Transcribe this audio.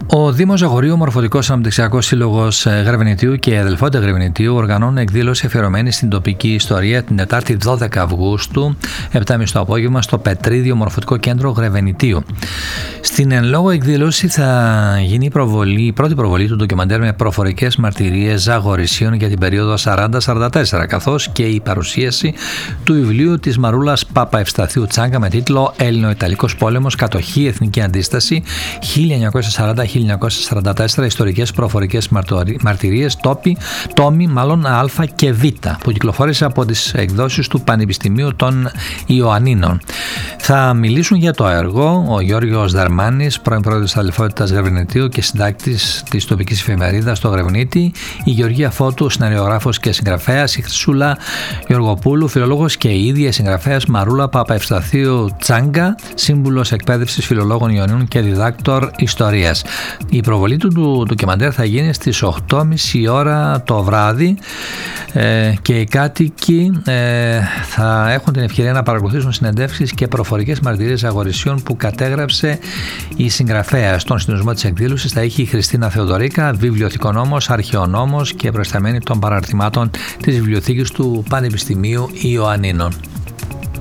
Ο Δήμος Ζαγορείου, Μορφωτικός Αναπτυξιακός Σύλλογος Γραβενιτίου και η Αδελφότητα Γραβενιτίου οργανώνουν εκδήλωση αφιερωμένη στην τοπική ιστορία την Τετάρτη 12 Αυγούστου, 7.30 το απόγευμα, στο Πετρίδιο Μορφωτικό Κέντρο Γραβενιτίου. Στην εν λόγω εκδήλωση θα γίνει η πρώτη προβολή του ντοκιμαντέρ με προφορικές μαρτυρίες Ζαγορισίων για την περίοδο 40-44, καθώς και η παρουσίαση του βιβλίου της Μαρούλας Παπαευσταθίου Τσάγκα με τίτλο Έλληνο-Ιταλικός πόλεμος, κατοχή, εθνική αντίσταση 1940-1944, ιστορικές προφορικές μαρτυρίες, τόμοι Α και Β, που κυκλοφόρησε από τις εκδόσεις του Πανεπιστημίου των Ιωαννίνων. Θα μιλήσουν για το έργο ο Γιώργος Δαρμάνης, πρώην πρόεδρος της Αδελφότητας Γραβενιτίου και συντάκτης της τοπικής εφημερίδας στο Γραβενίτη, η Γεωργία Φώτου, σεναριογράφος και συγγραφέας, η Χρυσούλα Γεωργοπούλου, φιλολόγος και η ίδια συγγραφέας Μαρούλα Παπαευσταθίου Τσάγκα, σύμβουλος εκπαίδευσης φιλολόγων Ιωαννίνων και διδάκτορ ιστορίας. Η προβολή του ντοκιμαντέρ θα γίνει στις 8.30 ώρα το βράδυ και οι κάτοικοι θα έχουν την ευκαιρία να παρακολουθήσουν συνεντεύξεις και προφορικές μαρτυρίες Ζαγορισίων που κατέγραψε η συγγραφέα. Στον συντονισμό της εκδήλωσης θα έχει η Χριστίνα Θεοδωρίκα, βιβλιοθηκονόμος, αρχαιονόμος και προϊσταμένη των παραρτημάτων της βιβλιοθήκης του Πανεπιστημίου Ιωαννίνων.